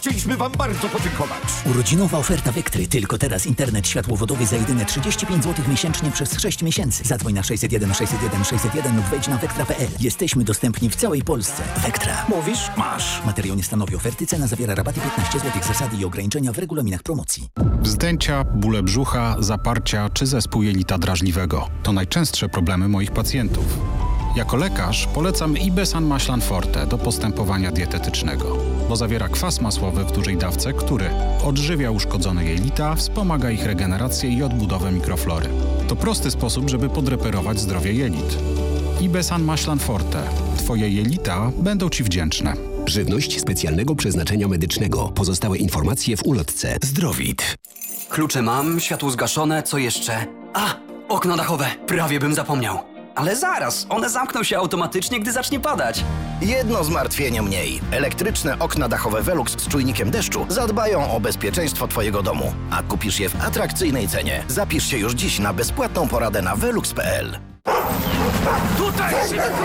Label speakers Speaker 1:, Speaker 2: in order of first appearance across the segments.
Speaker 1: Chcieliśmy wam bardzo podziękować.
Speaker 2: Urodzinowa oferta Vectry. Tylko teraz internet światłowodowy za jedyne 35 zł miesięcznie przez 6 miesięcy. Zadzwoń na 601 601 601 lub wejdź na vectra.pl. Jesteśmy dostępni w całej Polsce. Vectra.
Speaker 1: Mówisz? Masz.
Speaker 2: Materiał nie stanowi oferty. Cena zawiera rabaty 15 zł. Zasady i ograniczenia w regulaminach promocji.
Speaker 3: Wzdęcia, bóle brzucha, zaparcia czy zespół jelita drażliwego. To najczęstsze problemy moich pacjentów. Jako lekarz polecam Ibesan Maślan Forte do postępowania dietetycznego, bo zawiera kwas masłowy w dużej dawce, który odżywia uszkodzone jelita, wspomaga ich regenerację i odbudowę mikroflory. To prosty sposób, żeby podreperować zdrowie jelit. Ibesan Maślan Forte. Twoje jelita będą Ci wdzięczne.
Speaker 4: Żywność specjalnego przeznaczenia medycznego. Pozostałe informacje w ulotce. Zdrowit.
Speaker 5: Klucze mam, światło zgaszone, co jeszcze? Okno dachowe, prawie bym zapomniał. Ale zaraz, one zamkną się automatycznie, gdy zacznie padać.
Speaker 6: Jedno zmartwienie mniej. Elektryczne okna dachowe Velux z czujnikiem deszczu zadbają o bezpieczeństwo Twojego domu. A kupisz je w atrakcyjnej cenie. Zapisz się już dziś na bezpłatną poradę na velux.pl.
Speaker 1: Tutaj, szybko!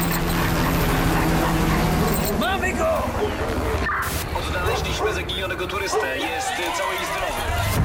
Speaker 1: Mamy go!
Speaker 7: Odnaleźliśmy zaginionego turystę. Jest cały i zdrowy.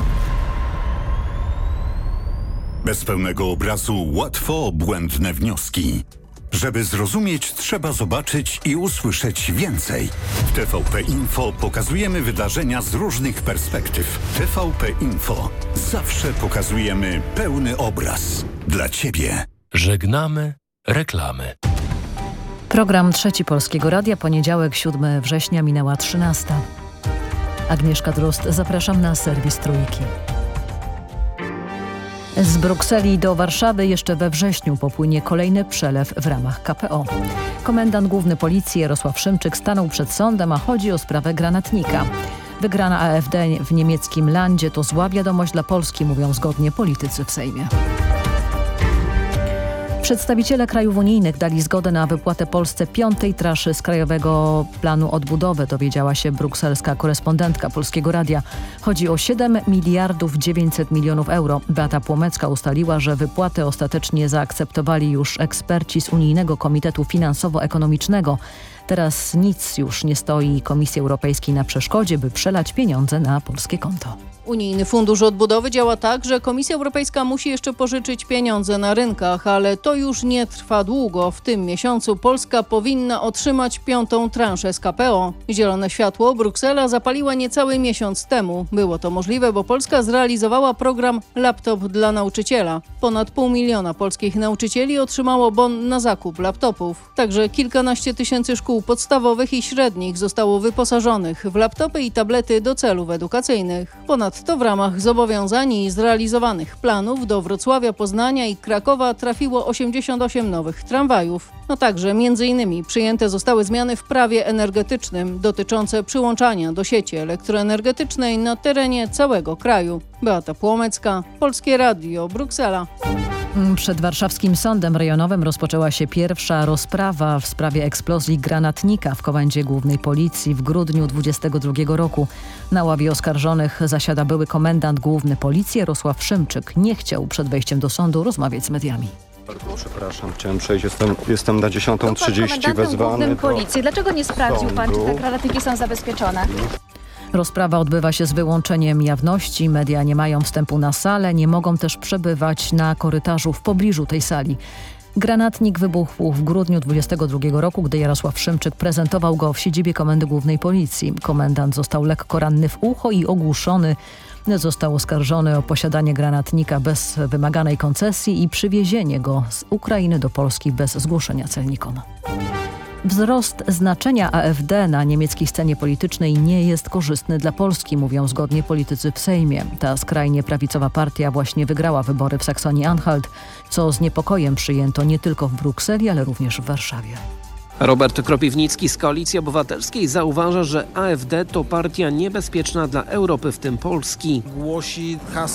Speaker 1: Bez pełnego obrazu łatwo błędne wnioski. Żeby zrozumieć, trzeba zobaczyć i usłyszeć więcej. W TVP Info pokazujemy wydarzenia z różnych perspektyw. TVP Info. Zawsze pokazujemy pełny obraz. Dla Ciebie.
Speaker 8: Żegnamy reklamy.
Speaker 9: Program Trzeci Polskiego Radia, poniedziałek, 7 września, minęła 13. Agnieszka Drozd, zapraszam na serwis Trójki. Z Brukseli do Warszawy jeszcze we wrześniu popłynie kolejny przelew w ramach KPO. Komendant główny policji Jarosław Szymczyk stanął przed sądem, a chodzi o sprawę granatnika. Wygrana AfD w niemieckim Landzie to zła wiadomość dla Polski, mówią zgodnie politycy w Sejmie. Przedstawiciele krajów unijnych dali zgodę na wypłatę Polsce 5. transzy z Krajowego Planu Odbudowy, dowiedziała się brukselska korespondentka Polskiego Radia. Chodzi o 7 miliardów 900 milionów euro. Beata Płomecka ustaliła, że wypłatę ostatecznie zaakceptowali już eksperci z Unijnego Komitetu Finansowo-Ekonomicznego. Teraz nic już nie stoi Komisji Europejskiej na przeszkodzie, by przelać pieniądze na polskie konto.
Speaker 10: Unijny Fundusz Odbudowy działa tak, że Komisja Europejska musi jeszcze pożyczyć pieniądze na rynkach, ale to już nie trwa długo. W tym miesiącu Polska powinna otrzymać 5. transzę z KPO. Zielone światło Bruksela zapaliła niecały miesiąc temu. Było to możliwe, bo Polska zrealizowała program Laptop dla nauczyciela. Ponad 500 000 polskich nauczycieli otrzymało bon na zakup laptopów. Także kilkanaście tysięcy szkół podstawowych i średnich zostało wyposażonych w laptopy i tablety do celów edukacyjnych. Ponadto w ramach zobowiązań i zrealizowanych planów do Wrocławia, Poznania i Krakowa trafiło 88 nowych tramwajów. Także m.in. przyjęte zostały zmiany w prawie energetycznym dotyczące przyłączania do sieci elektroenergetycznej na terenie całego kraju. Beata Płomecka, Polskie Radio, Bruksela.
Speaker 9: Przed warszawskim sądem rejonowym rozpoczęła się pierwsza rozprawa w sprawie eksplozji granatnika w Komendzie Głównej Policji w grudniu 2022 roku. Na ławie oskarżonych zasiada były komendant główny Policji Jarosław Szymczyk. Nie chciał przed wejściem do sądu rozmawiać z mediami.
Speaker 11: Bardzo przepraszam, chciałem przejść, jestem na 10:30 wezwany.
Speaker 12: Policji. Dlaczego nie sprawdził pan, czy te granatniki są zabezpieczone?
Speaker 9: Rozprawa odbywa się z wyłączeniem jawności. Media nie mają wstępu na salę, nie mogą też przebywać na korytarzu w pobliżu tej sali. Granatnik wybuchł w grudniu 2022 roku, gdy Jarosław Szymczyk prezentował go w siedzibie Komendy Głównej Policji. Komendant został lekko ranny w ucho i ogłuszony. Został oskarżony o posiadanie granatnika bez wymaganej koncesji i przywiezienie go z Ukrainy do Polski bez zgłoszenia celnikom. Wzrost znaczenia AfD na niemieckiej scenie politycznej nie jest korzystny dla Polski, mówią zgodnie politycy w Sejmie. Ta skrajnie prawicowa partia właśnie wygrała wybory w Saksonii-Anhalt, co z niepokojem przyjęto nie tylko w Brukseli, ale również w Warszawie.
Speaker 13: Robert Kropiwnicki z Koalicji Obywatelskiej zauważa, że AfD to partia niebezpieczna dla Europy, w tym Polski.
Speaker 14: Głosi